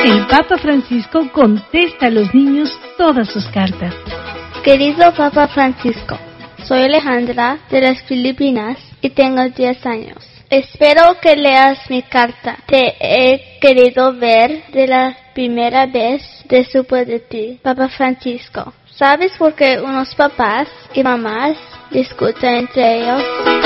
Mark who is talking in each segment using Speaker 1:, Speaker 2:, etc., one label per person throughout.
Speaker 1: El Papa Francisco contesta a los niños todas sus cartas.
Speaker 2: Querido Papa Francisco, soy Alejandra de las Filipinas y tengo 10 años. Espero que leas mi carta. Te he querido ver de la primera vez que supe de ti, Papa Francisco. ¿Sabes por qué unos papás y mamás discuten entre ellos?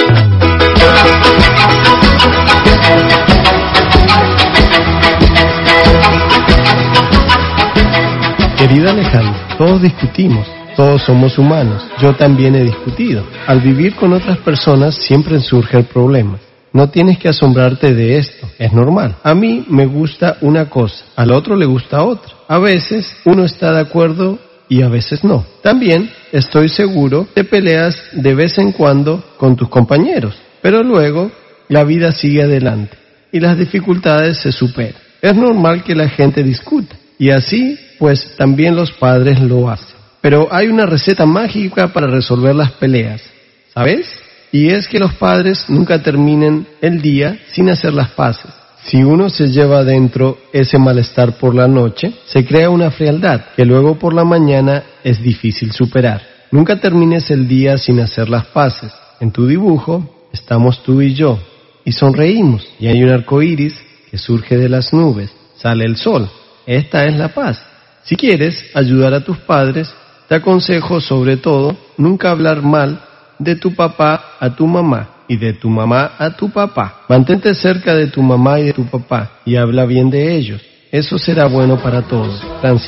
Speaker 3: Querida Alejandra, todos discutimos. Todos somos humanos. Yo también he discutido. Al vivir con otras personas siempre surge el problema. No tienes que asombrarte de esto, es normal. A mí me gusta una cosa, al otro le gusta otra. A veces uno está de acuerdo y a veces no. También estoy seguro que peleas de vez en cuando con tus compañeros, pero luego la vida sigue adelante y las dificultades se superan. Es normal que la gente discuta y así pues también los padres lo hacen. Pero hay una receta mágica para resolver las peleas, ¿sabes? Y es que los padres nunca terminen el día sin hacer las paces. Si uno se lleva adentro ese malestar por la noche, se crea una frialdad que luego por la mañana es difícil superar. Nunca termines el día sin hacer las paces. En tu dibujo estamos tú y yo, y sonreímos, y hay un arco iris que surge de las nubes, sale el sol. Esta es la paz. Si quieres ayudar a tus padres, te aconsejo sobre todo nunca hablar mal de tu papá a tu mamá y de tu mamá a tu papá. Mantente cerca de tu mamá y de tu papá y habla bien de ellos. Eso será bueno para todos. Francisco.